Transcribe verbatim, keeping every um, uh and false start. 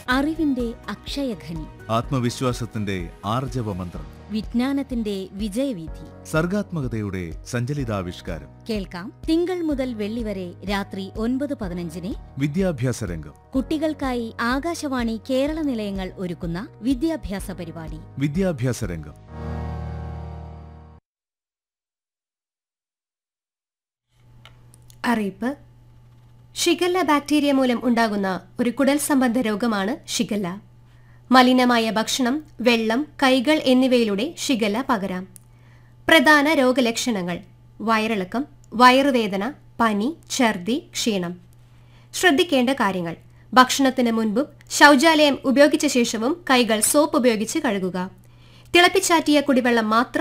അറിവിന്റെ അക്ഷയഖനി, ആത്മവിശ്വാസത്തിന്റെ ആർജവമന്ത്രം, വിജ്ഞാനത്തിന്റെ വിജയവീഥി, സർഗാത്മകതയുടെ സഞ്ചലിതാവിഷ്കാരം. കേൾക്കാം തിങ്കൾ മുതൽ വെള്ളി വരെ രാത്രി ഒൻപത് പതിനഞ്ചിന് വിദ്യാഭ്യാസ രംഗം. കുട്ടികൾക്കായി ആകാശവാണി കേരള നിലയങ്ങൾ ഒരുക്കുന്ന വിദ്യാഭ്യാസ പരിപാടി വിദ്യാഭ്യാസ രംഗം. അറിയിപ്പ്. ഷിഗല്ല ബാക്ടീരിയ മൂലം ഉണ്ടാകുന്ന ഒരു കുടൽ സംബന്ധ രോഗമാണ് ഷിഗല്ല. മലിനമായ ഭക്ഷണം, വെള്ളം, കൈകൾ എന്നിവയിലൂടെ ഷിഗല്ല പകരാം. പ്രധാന രോഗലക്ഷണങ്ങൾ: വയറിളക്കം, വയറുവേദന, പനി, ഛർദി, ക്ഷീണം. ശ്രദ്ധിക്കേണ്ട കാര്യങ്ങൾ: ഭക്ഷണത്തിന് മുൻപും ശൗചാലയം ഉപയോഗിച്ച ശേഷവും കൈകൾ സോപ്പ് ഉപയോഗിച്ച് കഴുകുക. തിളപ്പിച്ചാറ്റിയ കുടിവെള്ളം മാത്രം